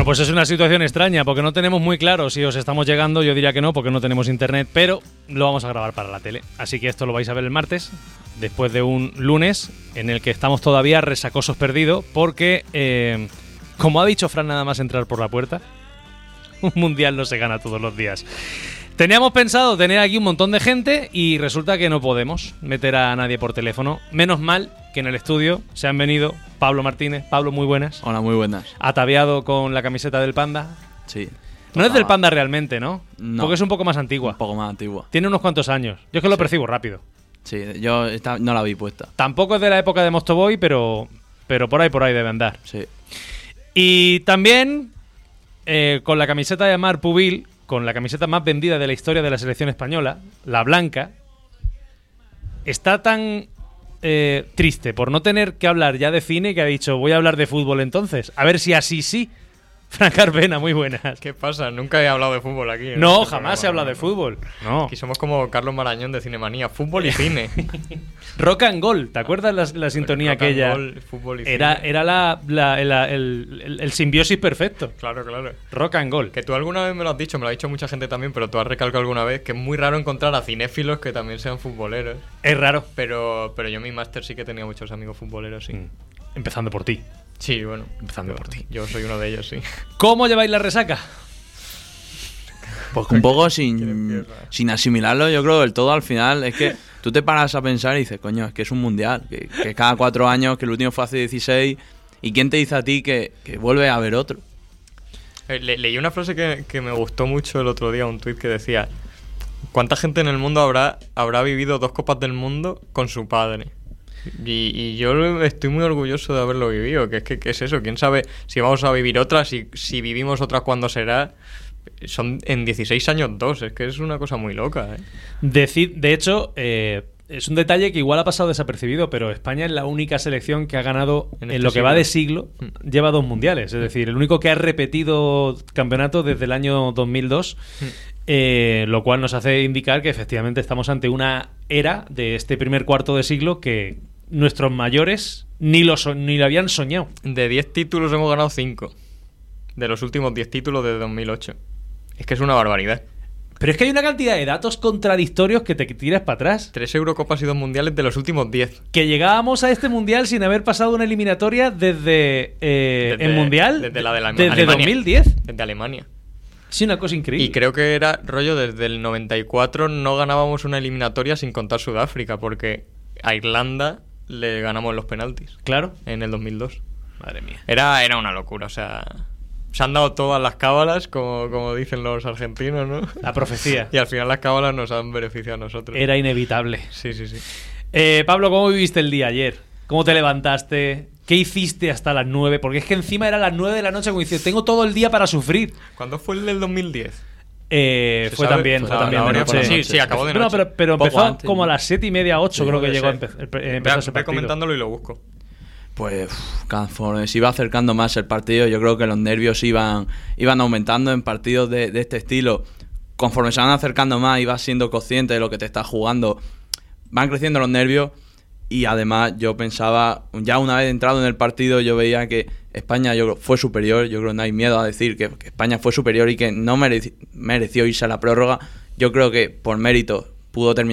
Bueno, pues es una situación extraña porque no tenemos muy claro si os estamos llegando. Yo diría que no, porque no tenemos internet, pero lo vamos a grabar para la tele. Así que esto lo vais a ver el martes, después de un lunes en el que estamos todavía resacosos perdidos porque, como ha dicho Fran nada más entrar por la puerta, un mundial no se gana todos los días. Teníamos pensado tener aquí un montón de gente y resulta que no podemos meter a nadie por teléfono. Menos mal que en el estudio se han venido Pablo Martínez. Pablo, muy buenas. Hola, muy buenas. Ataviado con la camiseta del Panda. Sí. No es del Panda realmente, ¿no? No. Porque es un poco más antigua. Un poco más antigua. Tiene unos cuantos años. Yo es que lo percibo rápido. Sí, yo no la vi puesta. Tampoco es de la época de Mosto Boy, pero por ahí debe andar. Sí. Y también con la camiseta de Mar Pubil, con la camiseta más vendida de la historia de la selección española, la blanca, está tan triste por no tener que hablar ya de cine que ha dicho, voy a hablar de fútbol entonces. A ver si así sí. Fran Carpena, muy buenas. ¿Qué pasa? Nunca he hablado de fútbol aquí. No, jamás se habla de fútbol. No. Aquí somos como Carlos Marañón de Cinemanía, fútbol y cine. Rock and Gold, ¿te acuerdas la sintonía Rock and aquella? Roll, fútbol y Era cine. el simbiosis perfecto. Claro. Rock and Gold. Que tú alguna vez me lo has dicho, me lo ha dicho mucha gente también, pero tú has recalcado alguna vez que es muy raro encontrar a cinéfilos que también sean futboleros. Es raro. Pero yo en mi máster sí que tenía muchos amigos futboleros, sí. Empezando por ti. Sí, bueno. Empezando por ti. Yo soy uno de ellos, sí. ¿Cómo lleváis la resaca? Pues un poco sin asimilarlo, yo creo, del todo al final. Es que tú te paras a pensar y dices, coño, es que es un mundial. Que cada 4 años, que el último fue hace 16. ¿Y quién te dice a ti que vuelve a haber otro? Leí una frase que me gustó mucho el otro día, un tuit que decía: ¿cuánta gente en el mundo habrá vivido 2 Copas del Mundo con su padre? Y yo estoy muy orgulloso de haberlo vivido. Que es eso, quién sabe si vamos a vivir otras, si vivimos otras, cuándo será. Son en 16 años 2, es que es una cosa muy loca, ¿eh? De hecho, es un detalle que igual ha pasado desapercibido, pero España es la única selección que ha ganado en lo que va de siglo, lleva 2 mundiales. Es decir, el único que ha repetido campeonato desde el año 2002. Lo cual nos hace indicar que efectivamente estamos ante una era de este primer cuarto de siglo que nuestros mayores ni lo habían soñado. De 10 títulos hemos ganado 5. De los últimos 10 títulos de 2008. Es que es una barbaridad. Pero es que hay una cantidad de datos contradictorios que te tiras para atrás. 3 Eurocopas y 2 mundiales de los últimos 10. Que llegábamos a este mundial sin haber pasado una eliminatoria desde el mundial. Desde la de desde Alemania. 2010. Desde Alemania. Sí, una cosa increíble. Y creo que era rollo desde el 94 no ganábamos una eliminatoria sin contar Sudáfrica, porque a Irlanda le ganamos los penaltis. Claro. En el 2002. Madre mía. Era una locura, o sea, se han dado todas las cábalas, como dicen los argentinos, ¿no? La profecía. Y al final las cábalas nos han beneficiado a nosotros. Era inevitable. Sí. Pablo, ¿cómo viviste el día ayer? ¿Cómo te levantaste? ¿Qué hiciste hasta las 9? Porque es que encima era las 9 de la noche, como dice, tengo todo el día para sufrir. ¿Cuándo fue el del 2010? Fue también de noche. Sí, acabó de noche. No, pero empezó antes, como a las 7:30, 8, creo que llegó a Ve empezar ese partido. comentándolo y lo busco. Pues conforme se iba acercando más el partido, yo creo que los nervios iban aumentando en partidos de este estilo. Conforme se van acercando más y vas siendo consciente de lo que te estás jugando, van creciendo los nervios. Y además yo pensaba, ya una vez entrado en el partido, yo veía que España fue superior. Yo creo que no hay miedo a decir que España fue superior y que no mereció irse a la prórroga. Yo creo que por mérito pudo terminar